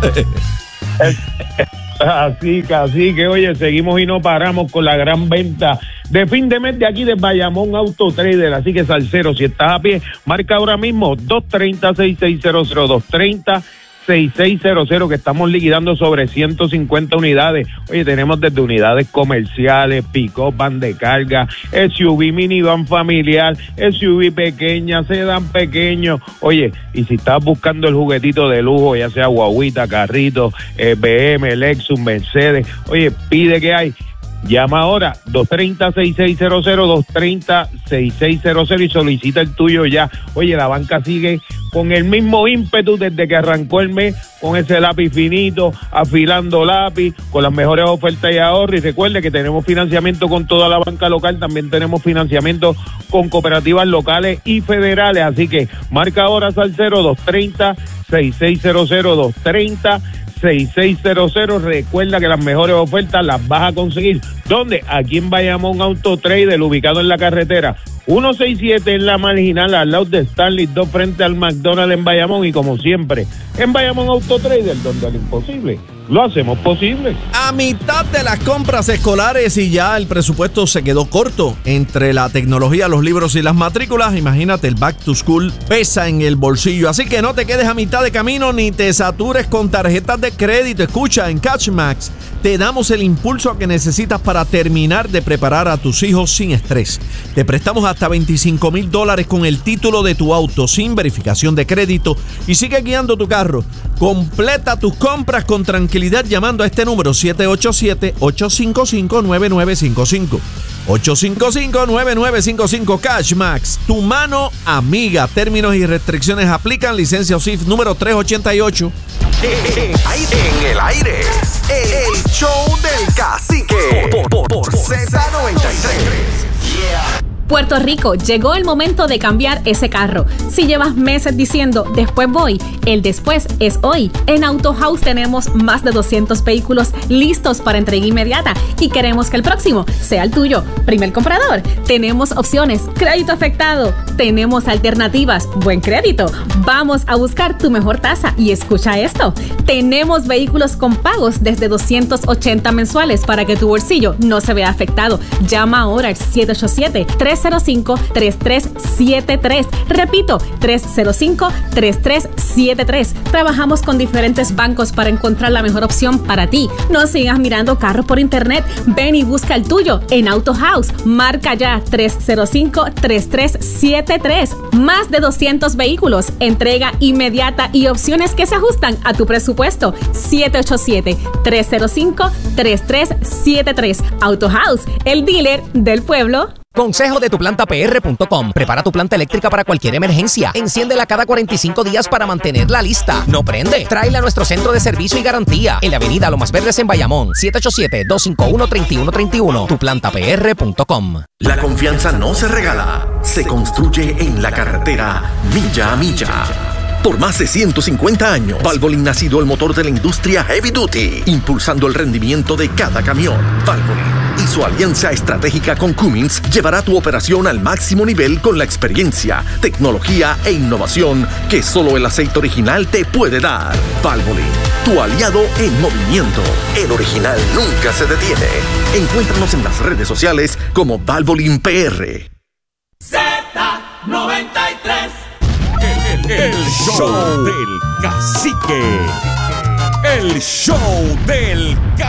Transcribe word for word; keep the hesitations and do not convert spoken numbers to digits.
Así que, así que, oye, seguimos y no paramos con la gran venta de fin de mes de aquí de Bayamón Auto Trader. Así que, salsero, si estás a pie, marca ahora mismo dos tres cero, seis seis cero cero, dos tres cero, seis seis cero cero, que estamos liquidando sobre ciento cincuenta unidades. Oye, tenemos desde unidades comerciales, pick-up, van de carga, S U V, minivan familiar, S U V pequeña, sedán pequeño. Oye, y si estás buscando el juguetito de lujo, ya sea guaguita, carrito, eh, B M, Lexus, Mercedes, oye, pide que hay. Llama ahora dos tres cero, seis seis cero cero, dos tres cero, seis seis cero cero y solicita el tuyo ya. Oye, la banca sigue con el mismo ímpetu desde que arrancó el mes, con ese lápiz finito, afilando lápiz, con las mejores ofertas y ahorros. Y recuerde que tenemos financiamiento con toda la banca local, también tenemos financiamiento con cooperativas locales y federales. Así que marca ahora, salsero, dos tres cero, seis seis cero cero, dos tres cero, seis seis cero cero. Recuerda que las mejores ofertas las vas a conseguir. ¿Dónde? Aquí en Bayamón Auto Trader, ubicado en la carretera ciento sesenta y siete en la marginal, al lado de Stanley, dos frente al McDonald's en Bayamón. Y como siempre, en Bayamón Auto Trader, donde al imposible lo hacemos posible. A mitad de las compras escolares y ya el presupuesto se quedó corto entre la tecnología, los libros y las matrículas. Imagínate, el Back to School pesa en el bolsillo. Así que no te quedes a mitad de camino ni te satures con tarjetas de crédito. Escucha, en CashMax te damos el impulso que necesitas para terminar de preparar a tus hijos sin estrés. Te prestamos hasta veinticinco mil dólares con el título de tu auto sin verificación de crédito y sigue guiando tu carro. Completa tus compras con tranquilidad llamando a este número siete ocho siete, ocho cinco cinco, nueve nueve cinco cinco. ocho cinco cinco, nueve nueve cinco cinco. CashMax, tu mano amiga. Términos y restricciones aplican. Licencia O S I F número trescientos ochenta y ocho. En el aire, el show del cacique por, por, por Z noventa y tres. Yeah. Puerto Rico, llegó el momento de cambiar ese carro. Si llevas meses diciendo, después voy, el después es hoy. En Auto House tenemos más de doscientos vehículos listos para entrega inmediata y queremos que el próximo sea el tuyo. Primer comprador, tenemos opciones, crédito afectado, tenemos alternativas, buen crédito. Vamos a buscar tu mejor tasa y escucha esto. Tenemos vehículos con pagos desde doscientos ochenta mensuales para que tu bolsillo no se vea afectado. Llama ahora al siete ocho siete, tres cero cinco, tres tres siete tres. Repito, tres cero cinco, tres tres siete tres. Trabajamos con diferentes bancos para encontrar la mejor opción para ti. No sigas mirando carros por internet. Ven y busca el tuyo en Auto House. Marca ya tres cero cinco, tres tres siete tres. Más de doscientos vehículos, entrega inmediata y opciones que se ajustan a tu presupuesto. siete ocho siete, tres cero cinco, tres tres siete tres. Auto House, el dealer del pueblo. Consejo de tu planta P R punto com. Prepara tu planta eléctrica para cualquier emergencia. Enciéndela cada cuarenta y cinco días para mantenerla lista. No prende. Tráela a nuestro centro de servicio y garantía en la avenida Lomas Verdes en Bayamón. siete ocho siete, dos cinco uno, tres uno tres uno. tu planta P R punto com. La confianza no se regala, se construye en la carretera milla a milla. Por más de ciento cincuenta años, Valvoline ha sido el motor de la industria heavy duty, impulsando el rendimiento de cada camión. Valvoline y su alianza estratégica con Cummins llevará tu operación al máximo nivel con la experiencia, tecnología e innovación que solo el aceite original te puede dar. Valvoline, tu aliado en movimiento. El original nunca se detiene. Encuéntranos en las redes sociales como Valvoline P R. Z noventa y tres. El show del cacique. El show del cacique.